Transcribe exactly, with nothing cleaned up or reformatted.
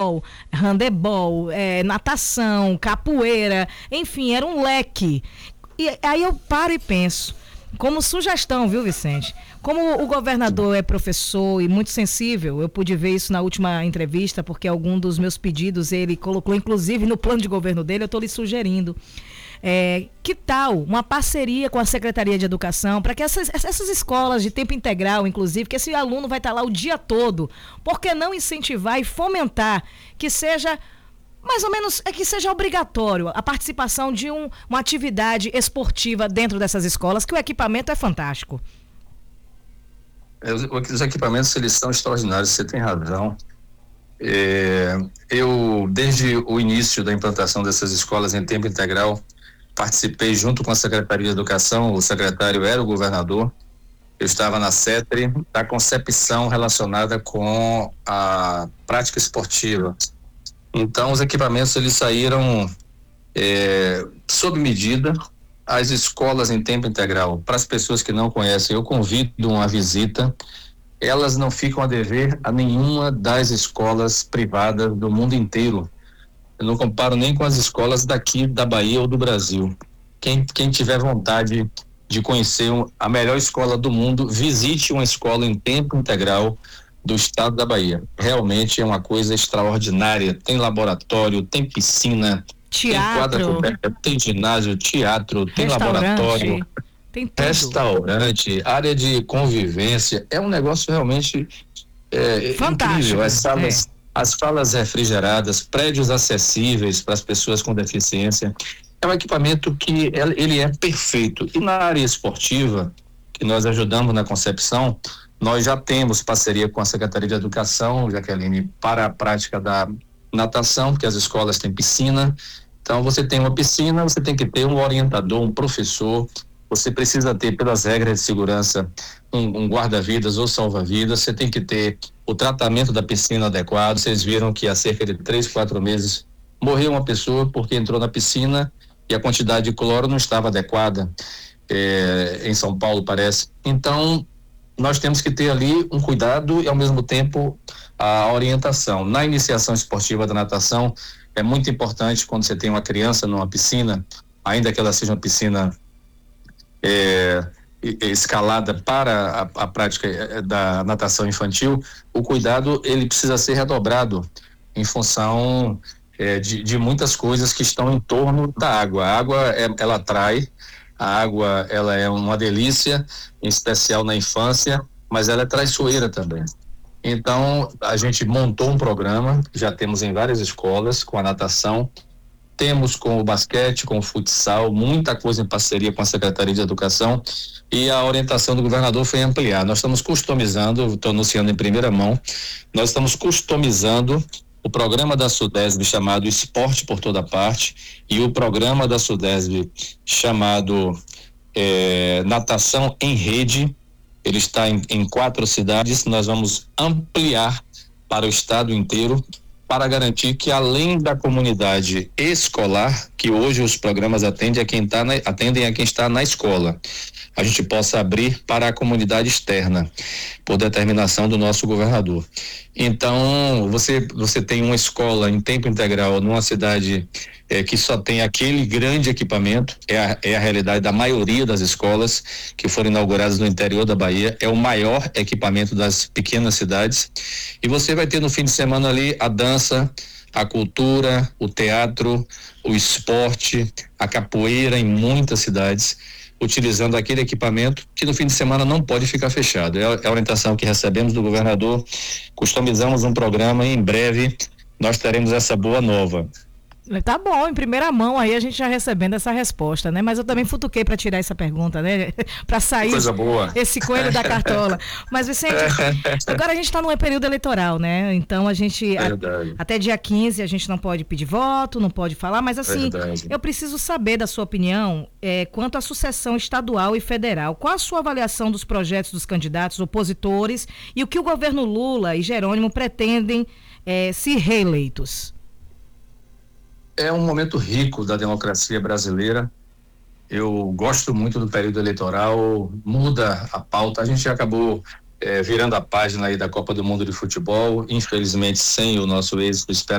futebol, handebol, é, natação, capoeira, enfim, era um leque. E aí eu paro e penso, como sugestão, viu, Vicente? Como o governador é professor e muito sensível, eu pude ver isso na última entrevista, porque algum dos meus pedidos ele colocou, inclusive, no plano de governo dele, eu estou lhe sugerindo. É, que tal uma parceria com a Secretaria de Educação para que essas, essas escolas de tempo integral, inclusive, que esse aluno vai estar lá o dia todo, por que não incentivar e fomentar que seja mais ou menos, é que seja obrigatório a participação de um, uma atividade esportiva dentro dessas escolas, que o equipamento é fantástico. Os, os equipamentos, eles são extraordinários, você tem razão. É, eu, desde o início da implantação dessas escolas em tempo integral, participei junto com a Secretaria de Educação, o secretário era o governador, eu estava na CETRE, da concepção relacionada com a prática esportiva. Então, os equipamentos, eles saíram é, sob medida. As escolas em tempo integral, para as pessoas que não conhecem, eu convido uma visita, elas não ficam a dever a nenhuma das escolas privadas do mundo inteiro. Eu não comparo nem com as escolas daqui da Bahia ou do Brasil. Quem, quem tiver vontade de conhecer a melhor escola do mundo, visite uma escola em tempo integral do estado da Bahia. Realmente é uma coisa extraordinária. Tem laboratório, tem piscina, teatro, tem quadra coberta, tem ginásio, teatro, tem laboratório, tem tudo. Restaurante, área de convivência. É um negócio realmente é, incrível. As salas, é. as salas refrigeradas, prédios acessíveis para as pessoas com deficiência. É um equipamento que ele é perfeito. E na área esportiva, que nós ajudamos na concepção, nós já temos parceria com a Secretaria de Educação, Jaqueline, para a prática da natação, porque as escolas têm piscina. Então, você tem uma piscina, você tem que ter um orientador, um professor, você precisa ter, pelas regras de segurança, um, um guarda-vidas ou salva-vidas, você tem que ter o tratamento da piscina adequado. Vocês viram que há cerca de três, quatro meses morreu uma pessoa porque entrou na piscina e a quantidade de cloro não estava adequada, é, em São Paulo, parece. Então, nós temos que ter ali um cuidado e, ao mesmo tempo, a orientação. Na iniciação esportiva da natação, é muito importante quando você tem uma criança numa piscina, ainda que ela seja uma piscina é, escalada para a, a prática da natação infantil, o cuidado ele precisa ser redobrado em função é, de, de muitas coisas que estão em torno da água. A água, é, ela atrai, a água ela é uma delícia, em especial na infância, mas ela é traiçoeira também. Então, a gente montou um programa, já temos em várias escolas, com a natação, temos com o basquete, com o futsal, muita coisa em parceria com a Secretaria de Educação, e a orientação do governador foi ampliar. Nós estamos customizando, estou anunciando em primeira mão, nós estamos customizando o programa da SUDESB chamado Esporte por Toda Parte e o programa da SUDESB chamado é, Natação em Rede. Ele está em, em quatro cidades. Nós vamos ampliar para o estado inteiro para garantir que, além da comunidade escolar, que hoje os programas atendem a quem tá na, atendem a quem está na escola, a gente possa abrir para a comunidade externa, por determinação do nosso governador. Então, você, você tem uma escola em tempo integral numa cidade é, que só tem aquele grande equipamento, é a, é a realidade da maioria das escolas que foram inauguradas no interior da Bahia, é o maior equipamento das pequenas cidades, e você vai ter no fim de semana ali a dança, a cultura, o teatro, o esporte, a capoeira em muitas cidades, utilizando aquele equipamento que no fim de semana não pode ficar fechado. É a orientação que recebemos do governador, customizamos um programa e em breve nós teremos essa boa nova. Tá bom, em primeira mão aí a gente já recebendo essa resposta, né? Mas eu também futuquei para tirar essa pergunta, né? Para sair coisa boa. Esse coelho da cartola. Mas, Vicente, agora a gente está num período eleitoral, né? Então a gente, a, até dia quinze a gente não pode pedir voto, não pode falar, mas assim, Verdade. eu preciso saber da sua opinião é, quanto à sucessão estadual e federal. Qual a sua avaliação dos projetos dos candidatos opositores e o que o governo Lula e Jerônimo pretendem é, se reeleitos? É um momento rico da democracia brasileira. Eu gosto muito do período eleitoral, muda a pauta. A gente já acabou é, virando a página aí da Copa do Mundo de Futebol, infelizmente sem o nosso êxito esperado.